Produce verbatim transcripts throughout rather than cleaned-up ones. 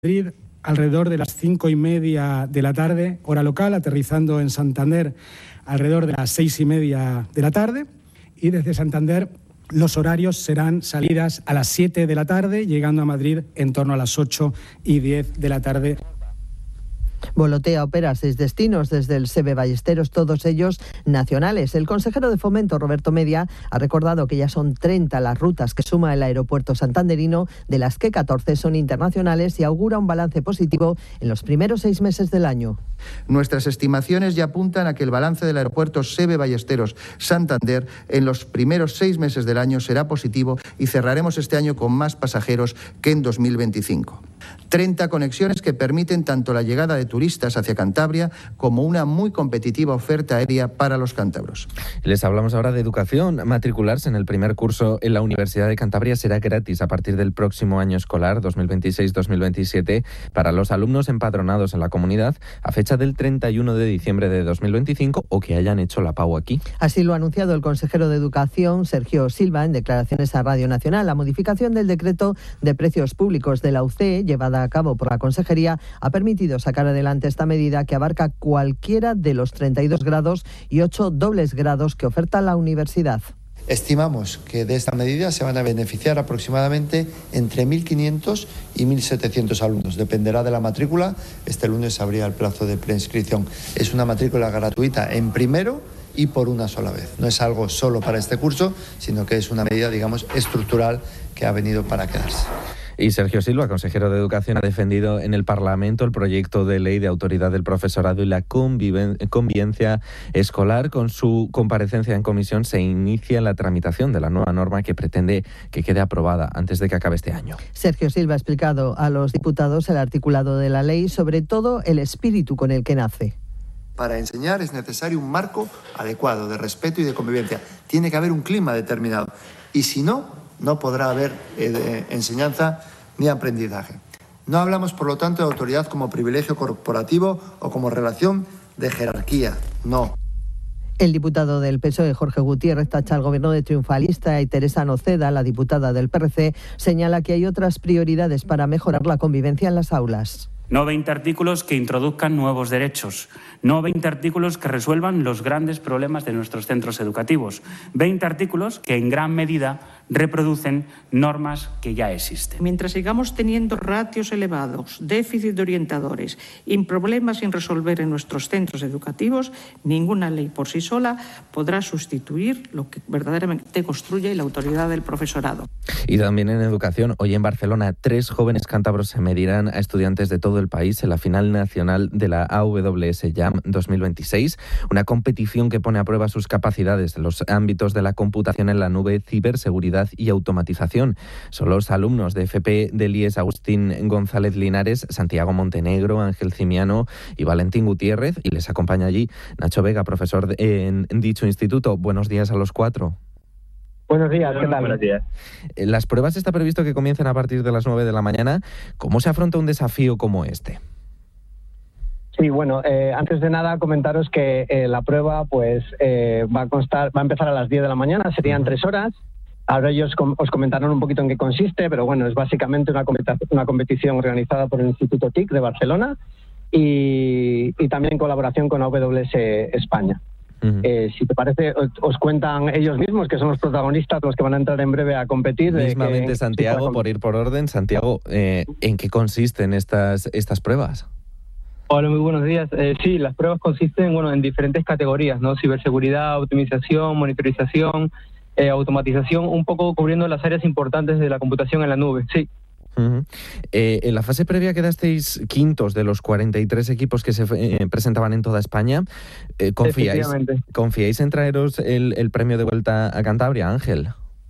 Madrid alrededor de las cinco y media de la tarde, hora local, aterrizando en Santander alrededor de las seis y media de la tarde, y desde Santander los horarios serán salidas a las siete de la tarde, llegando a Madrid en torno a las ocho y diez de la tarde. Volotea opera seis destinos desde el SEVE Ballesteros, todos ellos nacionales. El consejero de Fomento, Roberto Media, ha recordado que ya son treinta las rutas que suma el aeropuerto santanderino, de las que catorce son internacionales, y augura un balance positivo en los primeros seis meses del año. Nuestras estimaciones ya apuntan a que el balance del aeropuerto SEVE Ballesteros Santander en los primeros seis meses del año será positivo y cerraremos este año con más pasajeros que en dos mil veinticinco. treinta conexiones que permiten tanto la llegada de turistas hacia Cantabria como una muy competitiva oferta aérea para los cántabros. Les hablamos ahora de educación. Matricularse en el primer curso en la Universidad de Cantabria será gratis a partir del próximo año escolar dos mil veintiséis dos mil veintisiete para los alumnos empadronados en la comunidad a fecha del treinta y uno de diciembre de dos mil veinticinco o que hayan hecho la P A U aquí. Así lo ha anunciado el consejero de Educación, Sergio Silva, en declaraciones a Radio Nacional. La modificación del decreto de precios públicos de la U C E, llevada a cabo por la Consejería, ha permitido sacar adelante esta medida que abarca cualquiera de los treinta y dos grados y ocho dobles grados que oferta la universidad. Estimamos que de esta medida se van a beneficiar aproximadamente entre mil quinientos y mil setecientos alumnos. Dependerá de la matrícula. Este lunes se abrirá el plazo de preinscripción. Es una matrícula gratuita en primero y por una sola vez. No es algo solo para este curso, sino que es una medida, digamos, estructural que ha venido para quedarse. Y Sergio Silva, consejero de Educación, ha defendido en el Parlamento el proyecto de ley de autoridad del profesorado y la conviven- convivencia escolar. Con su comparecencia en comisión se inicia la tramitación de la nueva norma que pretende que quede aprobada antes de que acabe este año. Sergio Silva ha explicado a los diputados el articulado de la ley, sobre todo el espíritu con el que nace. Para enseñar es necesario un marco adecuado de respeto y de convivencia. Tiene que haber un clima determinado. Y si no, no podrá haber eh, enseñanza ni aprendizaje. No hablamos, por lo tanto, de autoridad como privilegio corporativo o como relación de jerarquía. No. El diputado del P S O E, Jorge Gutiérrez, tacha al gobierno de triunfalista, y Teresa Noceda, la diputada del P R C, señala que hay otras prioridades para mejorar la convivencia en las aulas. No veinte artículos que introduzcan nuevos derechos, no veinte artículos que resuelvan los grandes problemas de nuestros centros educativos, veinte artículos que en gran medida reproducen normas que ya existen. Mientras sigamos teniendo ratios elevados, déficit de orientadores y problemas sin resolver en nuestros centros educativos, ninguna ley por sí sola podrá sustituir lo que verdaderamente construye la autoridad del profesorado. Y también en educación, hoy en Barcelona, tres jóvenes cántabros se medirán a estudiantes de todo el país en la final nacional de la A W S Jam dos mil veintiséis, una competición que pone a prueba sus capacidades en los ámbitos de la computación en la nube, ciberseguridad y automatización. Son los alumnos de F P del I E S Agustín González Linares, Santiago Montenegro, Ángel Cimiano y Valentín Gutiérrez, y les acompaña allí Nacho Vega, profesor de, en, en dicho instituto. Buenos días a los cuatro. Buenos días, ¿qué tal? Buenos días. Las pruebas está previsto que comiencen a partir de las nueve de la mañana. ¿Cómo se afronta un desafío como este? Sí, bueno, eh, antes de nada comentaros que eh, la prueba pues eh, va a constar, va a empezar a las diez de la mañana, serían tres horas. Ahora ellos com- os comentaron un poquito en qué consiste, pero bueno, es básicamente una, competi- una competición organizada por el Instituto T I C de Barcelona y, y también en colaboración con A W S España. Uh-huh. Eh, si te parece, os, os cuentan ellos mismos, que son los protagonistas, los que van a entrar en breve a competir. Mismamente, que, Santiago, que por ir por orden. Santiago, eh, ¿en qué consisten estas, estas pruebas? Hola, muy buenos días. Eh, sí, las pruebas consisten bueno, en diferentes categorías, ¿no? Ciberseguridad, optimización, monitorización, eh, automatización, un poco cubriendo las áreas importantes de la computación en la nube, sí. Uh-huh. Eh, en la fase previa quedasteis quintos de los cuarenta y tres equipos que se eh, presentaban en toda España. Eh, ¿confiáis, ¿Confiáis en traeros el, el premio de vuelta a Cantabria, Ángel?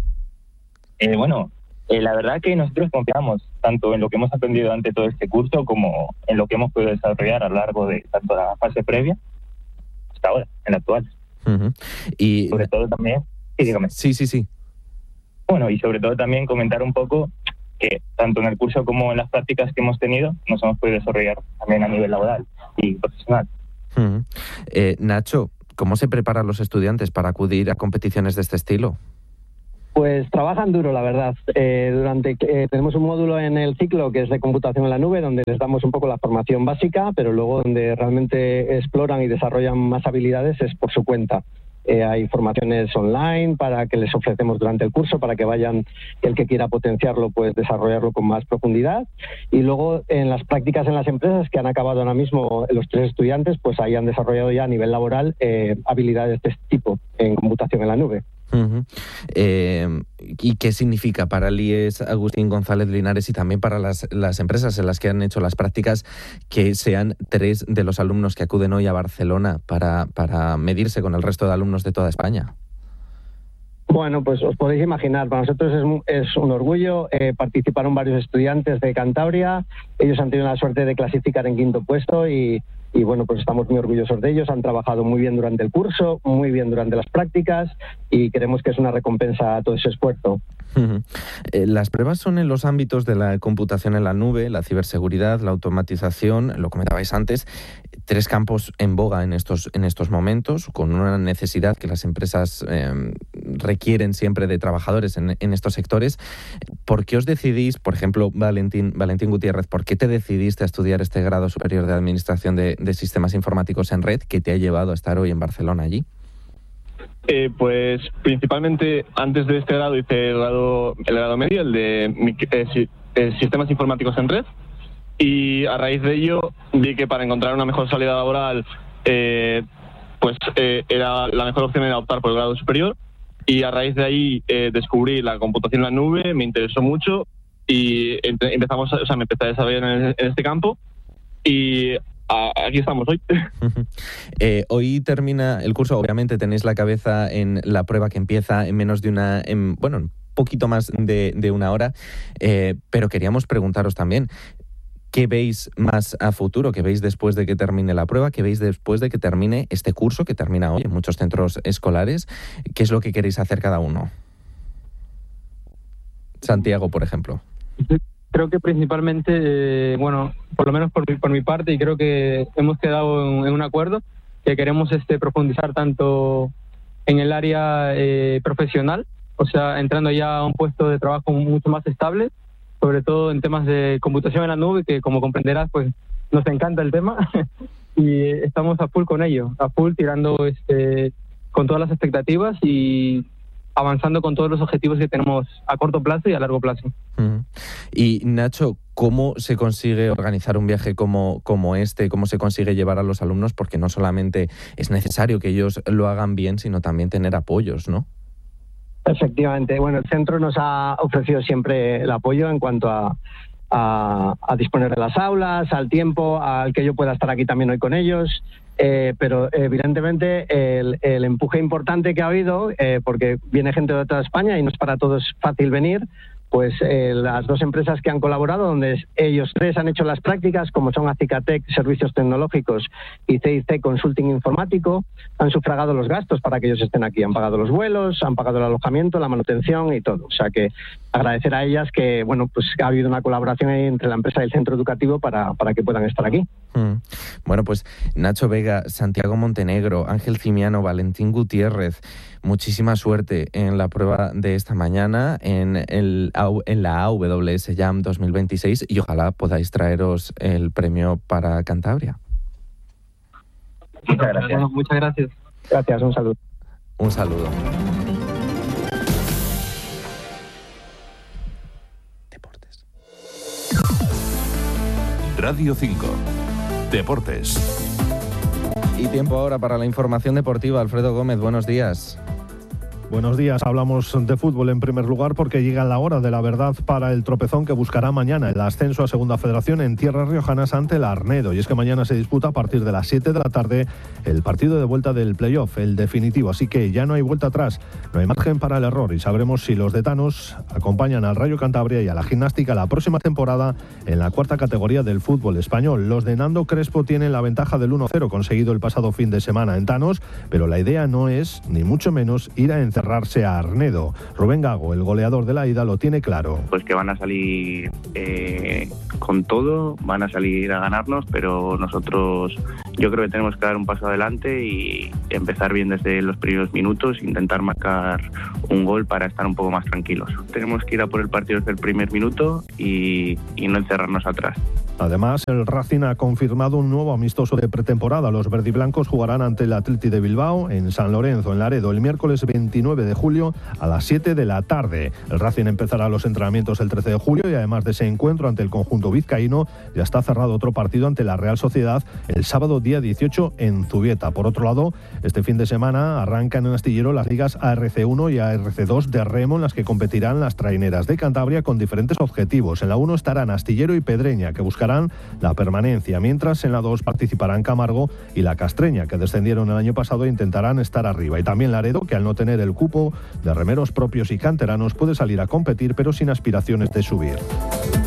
Eh, bueno, eh, la verdad que nosotros confiamos tanto en lo que hemos aprendido durante todo este curso como en lo que hemos podido desarrollar a lo largo de tanto la fase previa hasta ahora, en la actual. Uh-huh. Y sobre todo también... Sí, dígame. Sí, sí, sí. Bueno, y sobre todo también comentar un poco que tanto en el curso como en las prácticas que hemos tenido nos hemos podido desarrollar también a nivel laboral y profesional. Uh-huh. Eh, Nacho, ¿cómo se preparan los estudiantes para acudir a competiciones de este estilo? Pues trabajan duro, la verdad. Eh, durante eh, tenemos un módulo en el ciclo que es de computación en la nube, donde les damos un poco la formación básica, pero luego donde realmente exploran y desarrollan más habilidades es por su cuenta. Eh, hay formaciones online para que les ofrecemos durante el curso, para que vayan, el que quiera potenciarlo, pues desarrollarlo con más profundidad. Y luego en las prácticas en las empresas que han acabado ahora mismo los tres estudiantes, pues ahí han desarrollado ya a nivel laboral eh, habilidades de este tipo en computación en la nube. Uh-huh. Eh, ¿Y qué significa para el I E S Agustín González Linares y también para las, las empresas en las que han hecho las prácticas que sean tres de los alumnos que acuden hoy a Barcelona para, para medirse con el resto de alumnos de toda España? Bueno, pues os podéis imaginar, para nosotros es, es un orgullo. Eh, participaron varios estudiantes de Cantabria, ellos han tenido la suerte de clasificar en quinto puesto y Y bueno, pues estamos muy orgullosos de ellos, han trabajado muy bien durante el curso, muy bien durante las prácticas y creemos que es una recompensa a todo ese esfuerzo. Uh-huh. Eh, las pruebas son en los ámbitos de la computación en la nube, la ciberseguridad, la automatización, lo comentabais antes, tres campos en boga en estos, en estos momentos, con una necesidad que las empresas eh, requieren siempre de trabajadores en, en estos sectores. ¿Por qué os decidís, por ejemplo, Valentín, Valentín Gutiérrez, por qué te decidiste a estudiar este grado superior de Administración de, de Sistemas Informáticos en Red que te ha llevado a estar hoy en Barcelona allí? Eh, pues principalmente antes de este grado hice el grado, el grado medio, el de eh, eh, Sistemas Informáticos en Red, y a raíz de ello vi que para encontrar una mejor salida laboral eh, pues eh, era la mejor opción era optar por el grado superior, y a raíz de ahí eh, descubrí la computación en la nube, me interesó mucho y empezamos, o sea, me empecé a desarrollar en, en este campo y aquí estamos hoy. eh, hoy termina el curso, obviamente tenéis la cabeza en la prueba que empieza en menos de una, en, bueno, un poquito más de, de una hora, eh, pero queríamos preguntaros también, ¿qué veis más a futuro? ¿Qué veis después de que termine la prueba? ¿Qué veis después de que termine este curso que termina hoy en muchos centros escolares? ¿Qué es lo que queréis hacer cada uno? Santiago, por ejemplo. Creo que principalmente, eh, bueno, por lo menos por mi, por mi parte, y creo que hemos quedado en, en un acuerdo, que queremos este, profundizar tanto en el área eh, profesional, o sea, entrando ya a un puesto de trabajo mucho más estable, sobre todo en temas de computación en la nube, que como comprenderás, pues nos encanta el tema y estamos a full con ello, a full tirando este, con todas las expectativas y avanzando con todos los objetivos que tenemos a corto plazo y a largo plazo. Uh-huh. Y Nacho, ¿cómo se consigue organizar un viaje como, como este? ¿Cómo se consigue llevar a los alumnos? Porque no solamente es necesario que ellos lo hagan bien, sino también tener apoyos, ¿no? Efectivamente. Bueno, el centro nos ha ofrecido siempre el apoyo en cuanto a, a, a disponer de las aulas, al tiempo, al que yo pueda estar aquí también hoy con ellos. Eh, pero evidentemente el, el empuje importante que ha habido, eh, porque viene gente de toda España y no es para todos fácil venir, pues eh, las dos empresas que han colaborado, donde ellos tres han hecho las prácticas, como son Acicatec, Servicios Tecnológicos, y C I C, Consulting Informático, han sufragado los gastos para que ellos estén aquí. Han pagado los vuelos, han pagado el alojamiento, la manutención y todo. O sea que agradecer a ellas que, bueno, pues ha habido una colaboración entre la empresa y el centro educativo para, para que puedan estar aquí. Mm. Bueno, pues Nacho Vega, Santiago Montenegro, Ángel Cimiano, Valentín Gutiérrez, muchísima suerte en la prueba de esta mañana, en, el, en la A W S Jam dos mil veintiséis, y ojalá podáis traeros el premio para Cantabria. Muchas gracias. Bueno, muchas gracias. Gracias, un saludo. Un saludo. Deportes. Radio cinco. Deportes. Y tiempo ahora para la información deportiva. Alfredo Gómez, buenos días. Buenos días, hablamos de fútbol en primer lugar porque llega la hora de la verdad para el tropezón que buscará mañana el ascenso a Segunda Federación en tierras riojanas ante el Arnedo. Y es que mañana se disputa a partir de las siete de la tarde el partido de vuelta del playoff, el definitivo. Así que ya no hay vuelta atrás, no hay margen para el error y sabremos si los detanos acompañan al Rayo Cantabria y a la Gimnástica la próxima temporada en la cuarta categoría del fútbol español. Los de Nando Crespo tienen la ventaja del uno cero conseguido el pasado fin de semana en Tanos, pero la idea no es, ni mucho menos, ir a encender encerrarse a Arnedo. Rubén Gago, el goleador de la ida, lo tiene claro. Pues que van a salir eh, con todo, van a salir a ganarnos, pero nosotros yo creo que tenemos que dar un paso adelante y empezar bien desde los primeros minutos, intentar marcar un gol para estar un poco más tranquilos. Tenemos que ir a por el partido desde el primer minuto y, y no encerrarnos atrás. Además, el Racing ha confirmado un nuevo amistoso de pretemporada. Los verdiblancos jugarán ante el Athletic de Bilbao en San Lorenzo, en Laredo, el miércoles veintinueve de julio a las siete de la tarde. El Racing empezará los entrenamientos el trece de julio y además de ese encuentro ante el conjunto vizcaíno, ya está cerrado otro partido ante la Real Sociedad el sábado día dieciocho en Zubieta. Por otro lado, este fin de semana arrancan en Astillero las ligas A R C uno y A R C dos de remo, en las que competirán las traineras de Cantabria con diferentes objetivos. En la uno estarán Astillero y Pedreña, que buscarán la permanencia, mientras en la dos participarán Camargo y La Castreña, que descendieron el año pasado e intentarán estar arriba. Y también Laredo, que al no tener el cupo de remeros propios y canteranos puede salir a competir, pero sin aspiraciones de subir.